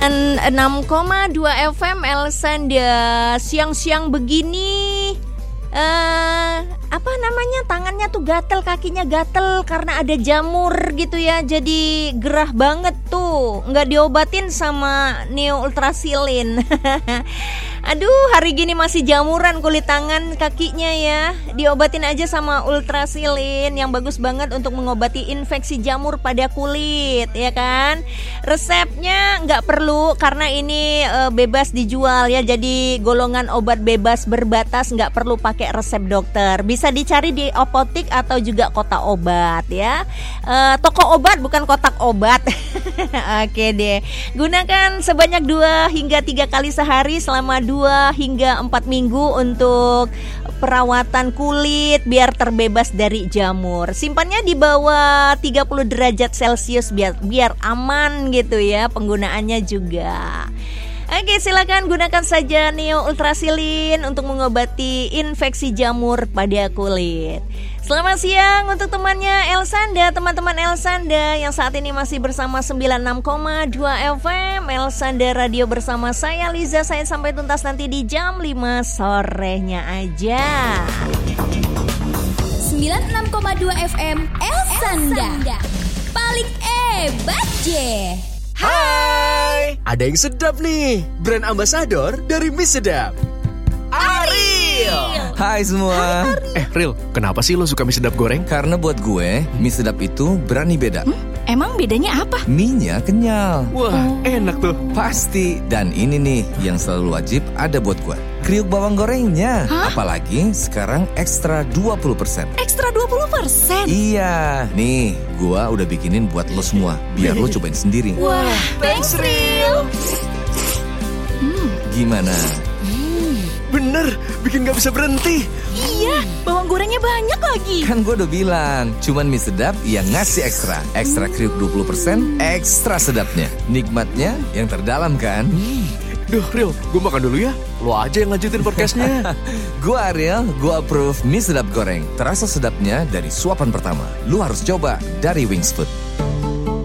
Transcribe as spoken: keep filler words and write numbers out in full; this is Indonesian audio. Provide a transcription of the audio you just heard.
sembilan enam koma dua F M Elsanda. Siang-siang begini uh, apa namanya, tangannya tuh gatel, kakinya gatel karena ada jamur gitu ya. Jadi gerah banget tuh, nggak diobatin sama Neo Ultrasilin. Aduh, hari gini masih jamuran kulit tangan kakinya ya. Diobatin aja sama Ultrasilin yang bagus banget untuk mengobati infeksi jamur pada kulit, ya kan? Resepnya nggak perlu karena ini e, bebas dijual ya. Jadi golongan obat bebas berbatas, nggak perlu pakai resep dokter. Bisa dicari di apotik atau juga kotak obat ya. E, toko obat bukan kotak obat. Oke deh. Gunakan sebanyak dua hingga tiga kali sehari selama dua hingga empat minggu untuk perawatan kulit biar terbebas dari jamur. Simpannya di bawah tiga puluh derajat Celcius biar biar aman gitu ya penggunaannya juga. Oke, silakan gunakan saja Neo Ultrasilin untuk mengobati infeksi jamur pada kulit. Selamat siang untuk temannya Elsanda, teman-teman Elsanda yang saat ini masih bersama sembilan enam koma dua F M Elsanda Radio bersama saya Liza. Saya sampai tuntas nanti di jam lima sorenya aja. sembilan enam koma dua F M Elsanda, paling ebat je. Hai, ada yang sedap nih. Brand ambasador dari Mie Sedap, Ariel. Hai semua. Eh Ril, kenapa sih lo suka mie sedap goreng? Karena buat gue, mie sedap itu berani beda. Hmm? Emang bedanya apa? Mie-nya kenyal. Wah, oh. enak tuh. Pasti. Dan ini nih yang selalu wajib ada buat gue. Kriuk bawang gorengnya. Hah? Apalagi sekarang ekstra dua puluh persen. Ekstra dua puluh persen? Iya. Nih, gue udah bikinin buat lo semua. Biar lo cobain sendiri. Wah, thanks Ril. Hmm. Gimana? Bener, bikin gak bisa berhenti. Iya, bawang gorengnya banyak lagi. Kan gue udah bilang, cuman mie sedap yang ngasih ekstra. Ekstra kriuk dua puluh persen, ekstra sedapnya. Nikmatnya yang terdalam kan? Duh Ril, gue makan dulu ya. Lo aja yang lanjutin podcastnya. Gue Ariel, gue approve mie sedap goreng. Terasa sedapnya dari suapan pertama. Lu harus coba dari Wings Food.